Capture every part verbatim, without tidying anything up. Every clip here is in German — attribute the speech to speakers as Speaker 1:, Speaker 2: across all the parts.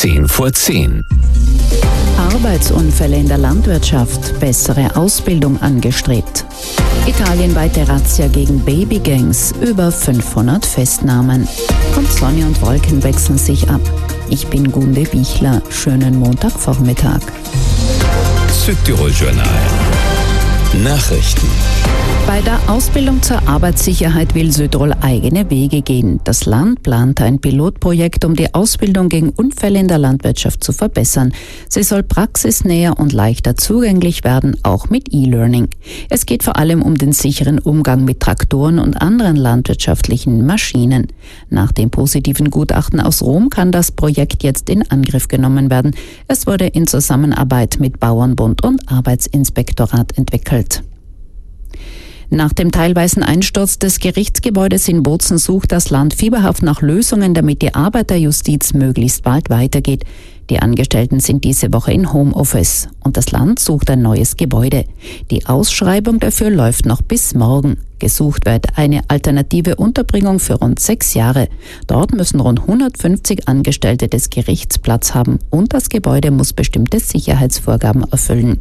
Speaker 1: zehn vor zehn.
Speaker 2: Arbeitsunfälle in der Landwirtschaft, bessere Ausbildung angestrebt. Italienweite Razzia gegen Babygangs, über fünfhundert Festnahmen. Und Sonne und Wolken wechseln sich ab. Ich bin Gunde Bichler. Schönen Montagvormittag.
Speaker 1: Südtirol Journal. Nachrichten.
Speaker 2: Bei der Ausbildung zur Arbeitssicherheit will Südtirol eigene Wege gehen. Das Land plant ein Pilotprojekt, um die Ausbildung gegen Unfälle in der Landwirtschaft zu verbessern. Sie soll praxisnäher und leichter zugänglich werden, auch mit E-Learning. Es geht vor allem um den sicheren Umgang mit Traktoren und anderen landwirtschaftlichen Maschinen. Nach dem positiven Gutachten aus Rom kann das Projekt jetzt in Angriff genommen werden. Es wurde in Zusammenarbeit mit Bauernbund und Arbeitsinspektorat entwickelt. Nach dem teilweisen Einsturz des Gerichtsgebäudes in Bozen sucht das Land fieberhaft nach Lösungen, damit die Arbeit der Justiz möglichst bald weitergeht. Die Angestellten sind diese Woche in Homeoffice und das Land sucht ein neues Gebäude. Die Ausschreibung dafür läuft noch bis morgen. Gesucht wird eine alternative Unterbringung für rund sechs Jahre. Dort müssen rund hundertfünfzig Angestellte des Gerichts Platz haben und das Gebäude muss bestimmte Sicherheitsvorgaben erfüllen.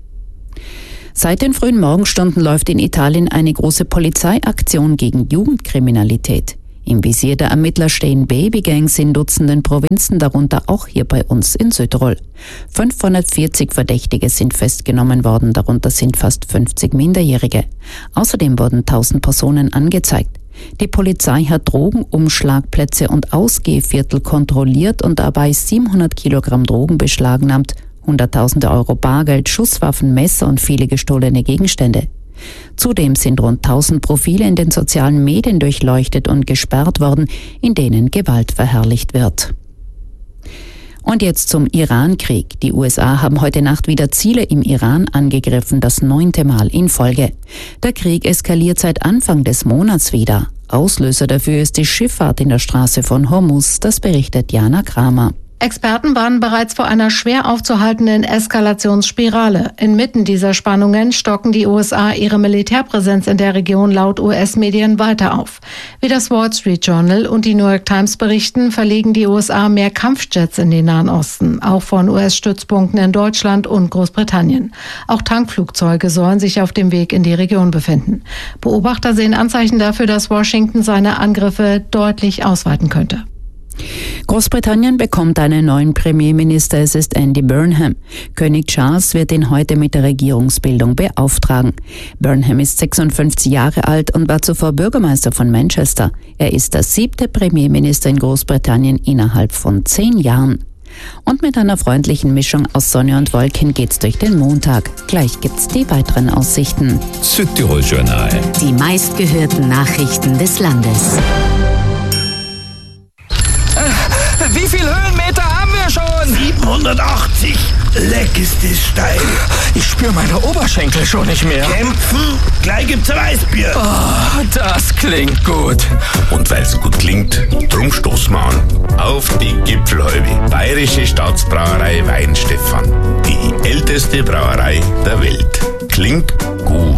Speaker 2: Seit den frühen Morgenstunden läuft in Italien eine große Polizeiaktion gegen Jugendkriminalität. Im Visier der Ermittler stehen Babygangs in Dutzenden Provinzen, darunter auch hier bei uns in Südtirol. fünfhundertvierzig Verdächtige sind festgenommen worden, darunter sind fast fünfzig Minderjährige. Außerdem wurden tausend Personen angezeigt. Die Polizei hat Drogenumschlagplätze und Ausgehviertel kontrolliert und dabei siebenhundert Kilogramm Drogen beschlagnahmt, Hunderttausende Euro Bargeld, Schusswaffen, Messer und viele gestohlene Gegenstände. Zudem sind rund tausend Profile in den sozialen Medien durchleuchtet und gesperrt worden, in denen Gewalt verherrlicht wird. Und jetzt zum Iran-Krieg. Die U S A haben heute Nacht wieder Ziele im Iran angegriffen, das neunte Mal in Folge. Der Krieg eskaliert seit Anfang des Monats wieder. Auslöser dafür ist die Schifffahrt in der Straße von Hormuz, das berichtet Jana Kramer.
Speaker 3: Experten warnen bereits vor einer schwer aufzuhaltenden Eskalationsspirale. Inmitten dieser Spannungen stocken die U S A ihre Militärpräsenz in der Region laut U S-Medien weiter auf. Wie das Wall Street Journal und die New York Times berichten, verlegen die U S A mehr Kampfjets in den Nahen Osten, auch von U S-Stützpunkten in Deutschland und Großbritannien. Auch Tankflugzeuge sollen sich auf dem Weg in die Region befinden. Beobachter sehen Anzeichen dafür, dass Washington seine Angriffe deutlich ausweiten könnte.
Speaker 2: Großbritannien bekommt einen neuen Premierminister, es ist Andy Burnham. König Charles wird ihn heute mit der Regierungsbildung beauftragen. Burnham ist sechsundfünfzig Jahre alt und war zuvor Bürgermeister von Manchester. Er ist der siebte Premierminister in Großbritannien innerhalb von zehn Jahren. Und mit einer freundlichen Mischung aus Sonne und Wolken geht's durch den Montag. Gleich gibt's die weiteren Aussichten.
Speaker 1: Südtirol Journal.
Speaker 4: Die meistgehörten Nachrichten des Landes.
Speaker 5: Wie viel Höhenmeter haben wir schon?
Speaker 6: siebenhundertachtzig. Leck ist das steil.
Speaker 5: Ich spüre meine Oberschenkel schon nicht mehr.
Speaker 6: Kämpfen? Gleich gibt's ein Weißbier.
Speaker 5: Oh, das klingt gut.
Speaker 6: Und weil's gut klingt, drum stoßen wir an. Auf die Gipfelhalbe. Bayerische Staatsbrauerei Weinstefan. Die älteste Brauerei der Welt. Klingt gut.